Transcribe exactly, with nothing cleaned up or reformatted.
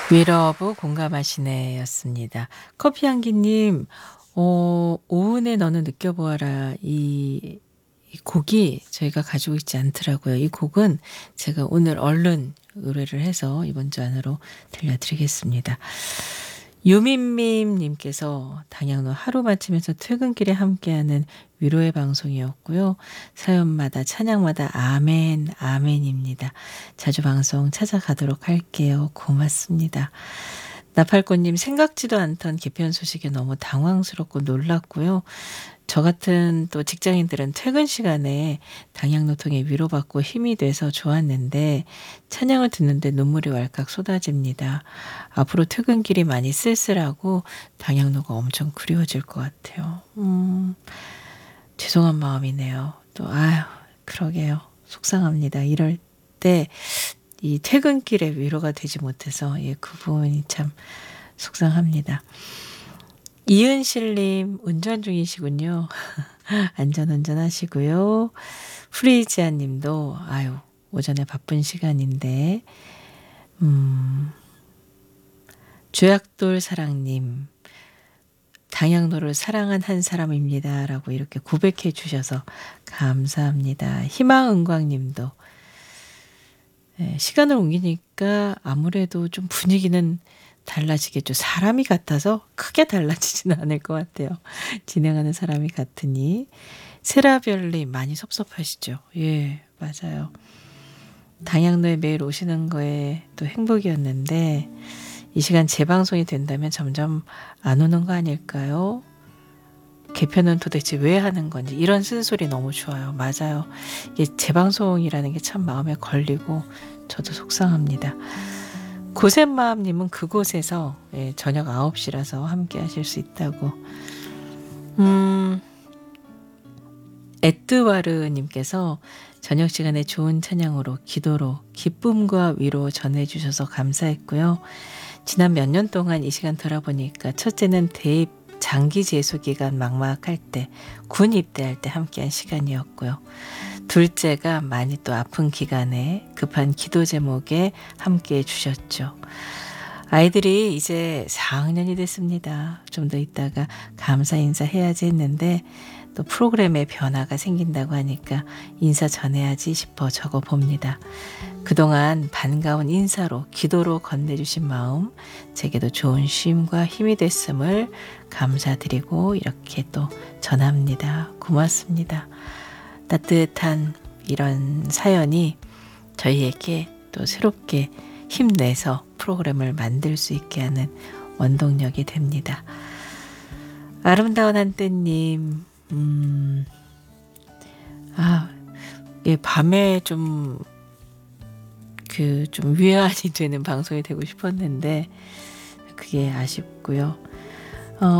위러브 공감하시네 였습니다. 커피향기님, 어, 오은에 너는 느껴보아라. 이, 이 곡이 저희가 가지고 있지 않더라고요. 이 곡은 제가 오늘 얼른 의뢰를 해서 이번 주 안으로 들려드리겠습니다. 유민민님께서 당양로 하루 마치면서 퇴근길에 함께하는 위로의 방송이었고요. 사연마다 찬양마다 아멘 아멘입니다. 자주 방송 찾아가도록 할게요. 고맙습니다. 나팔꽃님, 생각지도 않던 개편 소식에 너무 당황스럽고 놀랐고요. 저 같은 또 직장인들은 퇴근 시간에 당양노통에 위로받고 힘이 돼서 좋았는데 찬양을 듣는데 눈물이 왈칵 쏟아집니다. 앞으로 퇴근길이 많이 쓸쓸하고 당양로가 엄청 그리워질 것 같아요. 음, 죄송한 마음이네요. 또 아유, 그러게요. 속상합니다. 이럴 때 이 퇴근길에 위로가 되지 못해서 예, 그 부분이 참 속상합니다. 이은실님, 운전 중이시군요. 안전운전 하시고요. 프리지아 님도, 아유, 오전에 바쁜 시간인데, 음, 죄악돌 사랑님, 당양로를 사랑한 한 사람입니다. 라고 이렇게 고백해 주셔서 감사합니다. 희망은광 님도, 예, 시간을 옮기니까 아무래도 좀 분위기는 달라지겠죠. 사람이 같아서 크게 달라지지는 않을 것 같아요. 진행하는 사람이 같으니. 세라별님, 많이 섭섭하시죠? 예, 맞아요. 당양로에 매일 오시는 거에 또 행복이었는데 이 시간 재방송이 된다면 점점 안 오는 거 아닐까요? 개편은 도대체 왜 하는 건지, 이런 쓴소리 너무 좋아요. 맞아요. 이게 재방송이라는 게 참 마음에 걸리고 저도 속상합니다. 고센마음님은 그곳에서 예, 저녁 아홉 시라서 함께 하실 수 있다고. 음, 에뜨와르님께서 저녁 시간에 좋은 찬양으로 기도로 기쁨과 위로 전해주셔서 감사했고요. 지난 몇 년 동안 이 시간 돌아보니까 첫째는 대입 장기 재수 기간 막막할 때, 군 입대할 때 함께한 시간이었고요. 둘째가 많이 또 아픈 기간에 급한 기도 제목에 함께해 주셨죠. 아이들이 이제 사 학년이 됐습니다. 좀 더 있다가 감사 인사 해야지 했는데 또 프로그램에 변화가 생긴다고 하니까 인사 전해야지 싶어 적어봅니다. 그동안 반가운 인사로 기도로 건네주신 마음, 제게도 좋은 쉼과 힘이 됐음을 감사드리고 이렇게 또 전합니다. 고맙습니다. 따뜻한 이런 사연이 저희에게 또 새롭게 힘내서 프로그램을 만들 수 있게 하는 원동력이 됩니다. 아름다운 한때님, 음, 아, 예, 밤에 좀, 그, 좀 위안이 되는 방송이 되고 싶었는데, 그게 아쉽고요.